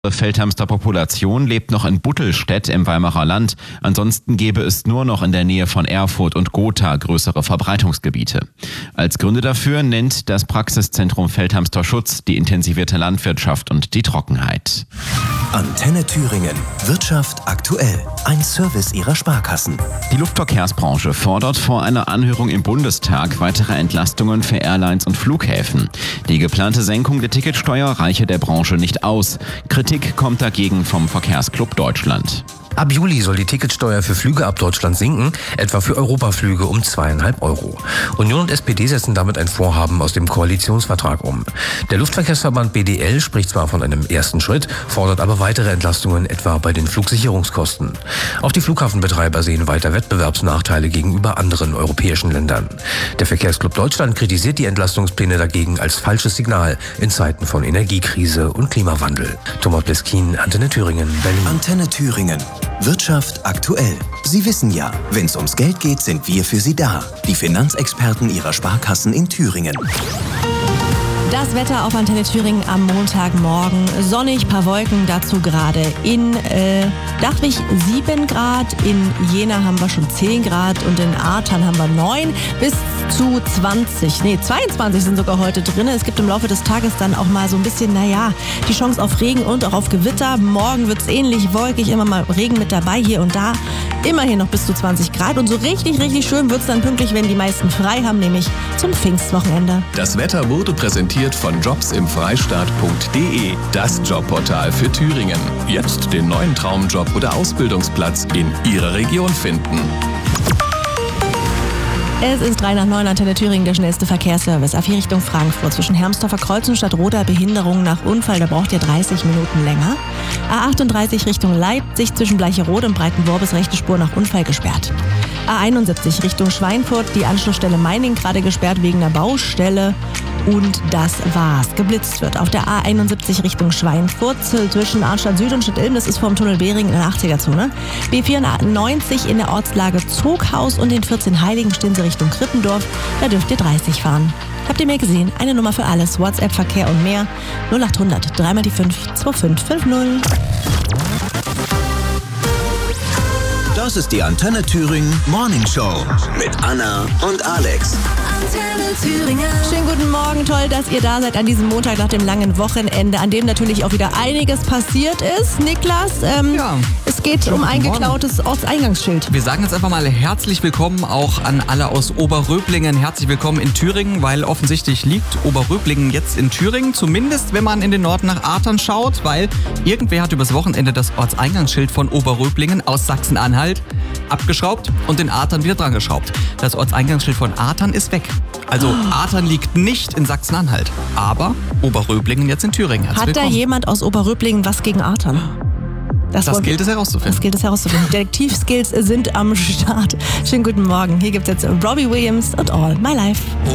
Feldhamsterpopulation lebt noch in Buttelstedt im Weimarer Land. Ansonsten gäbe es nur noch in der Nähe von Erfurt und Gotha größere Verbreitungsgebiete. Als Gründe dafür nennt das Praxiszentrum Feldhamsterschutz die intensivierte Landwirtschaft und die Trockenheit. Antenne Thüringen. Wirtschaft aktuell. Ein Service ihrer Sparkassen. Die Luftverkehrsbranche fordert vor einer Anhörung im Bundestag weitere Entlastungen für Airlines und Flughäfen. Die geplante Senkung der Ticketsteuer reiche der Branche nicht aus. Kritik kommt dagegen vom Verkehrsclub Deutschland. Ab Juli soll die Ticketsteuer für Flüge ab Deutschland sinken, etwa für Europaflüge um 2,5 €. Union und SPD setzen damit ein Vorhaben aus dem Koalitionsvertrag um. Der Luftverkehrsverband BDL spricht zwar von einem ersten Schritt, fordert aber weitere Entlastungen, etwa bei den Flugsicherungskosten. Auch die Flughafenbetreiber sehen weiter Wettbewerbsnachteile gegenüber anderen europäischen Ländern. Der Verkehrsclub Deutschland kritisiert die Entlastungspläne dagegen als falsches Signal in Zeiten von Energiekrise und Klimawandel. Thomas Bleskin, Antenne Thüringen, Berlin. Antenne Thüringen. Wirtschaft aktuell. Sie wissen ja, wenn es ums Geld geht, sind wir für Sie da. Die Finanzexperten Ihrer Sparkassen in Thüringen. Das Wetter auf Antenne Thüringen am Montagmorgen. Sonnig, paar Wolken, dazu gerade in Dachwig 7 Grad, in Jena haben wir schon 10 Grad und in Artern haben wir 9 bis zu 22 sind sogar heute drin. Es gibt im Laufe des Tages dann auch mal so ein bisschen, die Chance auf Regen und auch auf Gewitter. Morgen wird es ähnlich wolkig, immer mal Regen mit dabei, hier und da. Immerhin noch bis zu 20 Grad und so richtig, richtig schön wird es dann pünktlich, wenn die meisten frei haben, nämlich zum Pfingstwochenende. Das Wetter wurde präsentiert von jobsimfreistaat.de, das Jobportal für Thüringen. Jetzt den neuen Traumjob oder Ausbildungsplatz in Ihrer Region finden. Es ist 8:03 Antenne Thüringen, der schnellste Verkehrsservice. A4 Richtung Frankfurt. Zwischen Hermsdorfer Kreuz und Stadtroda Behinderung nach Unfall, da braucht ihr 30 Minuten länger. A38 Richtung Leipzig zwischen Bleicherode und Breitenworbis rechte Spur nach Unfall gesperrt. A71 Richtung Schweinfurt, die Anschlussstelle Meining gerade gesperrt wegen einer Baustelle. Und das war's. Geblitzt wird auf der A71 Richtung Schweinfurt zwischen Arnstadt Süd und Stadt-Ilm, das ist vom Tunnel Behring in der 80er-Zone. B94 in der Ortslage Zoghaus und den 14 Heiligen stehen sie Richtung Krippendorf, da dürft ihr 30 fahren. Habt ihr mehr gesehen? Eine Nummer für alles, WhatsApp, Verkehr und mehr. 0800 3 mal die 5 2550. Das ist die Antenne Thüringen Morning Show mit Anna und Alex. Antenne Thüringen. Schönen guten Morgen, toll, dass ihr da seid an diesem Montag nach dem langen Wochenende, an dem natürlich auch wieder einiges passiert ist. Niklas, es geht um ein geklautes Ortseingangsschild. Wir sagen jetzt einfach mal herzlich willkommen auch an alle aus Oberröblingen. Herzlich willkommen in Thüringen, weil offensichtlich liegt Oberröblingen jetzt in Thüringen. Zumindest, wenn man in den Norden nach Artern schaut, weil irgendwer hat übers Wochenende das Ortseingangsschild von Oberröblingen aus Sachsen-Anhalt abgeschraubt und in Artern wieder dran geschraubt. Das Ortseingangsschild von Artern ist weg. Also Artern liegt nicht in Sachsen-Anhalt, aber Oberröblingen jetzt in Thüringen. Hat da jemand aus Oberröblingen was gegen Artern? Das gilt es herauszufinden. Detektivskills sind am Start. Schönen guten Morgen. Hier gibt's jetzt Robbie Williams und All My Life.